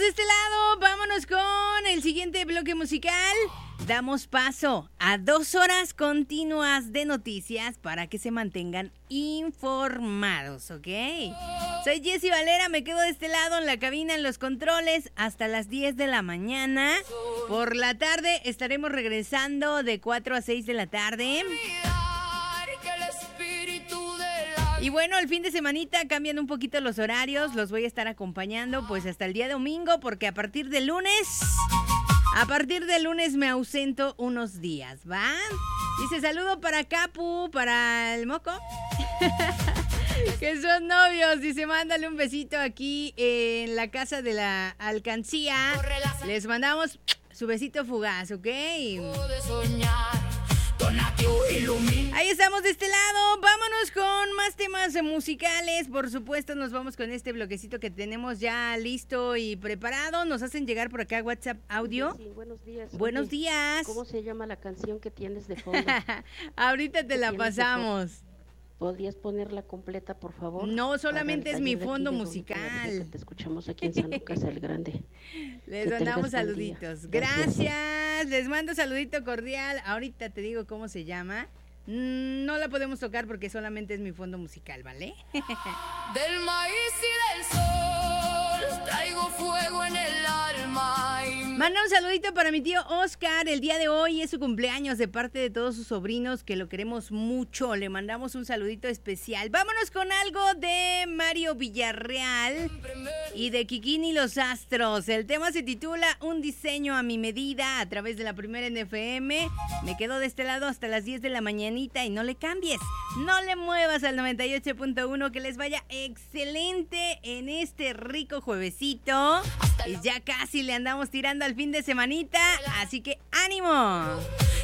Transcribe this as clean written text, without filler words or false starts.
de este lado, vámonos con el siguiente bloque musical. Damos paso a 2 horas continuas de noticias para que se mantengan informados, ¿ok? Soy Jessy Valera, me quedo de este lado en la cabina, en los controles, hasta las 10 de la mañana. Por la tarde estaremos regresando de 4 a 6 de la tarde. Y bueno, el fin de semanita cambian un poquito los horarios, los voy a estar acompañando pues hasta el día domingo, porque a partir del lunes me ausento unos días, ¿va? Dice, saludo para Capu, para el Moco, que son novios. Dice, mándale un besito aquí en la casa de la alcancía. Les mandamos su besito fugaz, ¿ok? Ahí estamos de este lado. Vámonos con más temas musicales. Por supuesto, nos vamos con este bloquecito que tenemos ya listo y preparado. Nos hacen llegar por acá WhatsApp audio. Sí, buenos días. Buenos días. ¿Cómo se llama la canción que tienes de fondo? Ahorita te la pasamos. ¿Podrías ponerla completa, por favor? No, solamente es mi fondo musical. Te escuchamos aquí en San Lucas el Grande. Les mandamos saluditos. Gracias. Les mando saludito cordial. Ahorita te digo cómo se llama. No la podemos tocar porque solamente es mi fondo musical, ¿vale? Del maíz y del sol traigo fuego en el alma. Manda un saludito para mi tío Oscar. El día de hoy es su cumpleaños, de parte de todos sus sobrinos que lo queremos mucho. Le mandamos un saludito especial. Vámonos con algo de Mario Villarreal y de Kikín y los Astros. El tema se titula Un diseño a mi medida, a través de la Primera NFM. Me quedo de este lado hasta las 10 de la mañanita y no le cambies, no le muevas al 98.1. Que les vaya excelente en este rico juevesito. Y ya casi le andamos tirando al fin de semanita, así que ¡ánimo!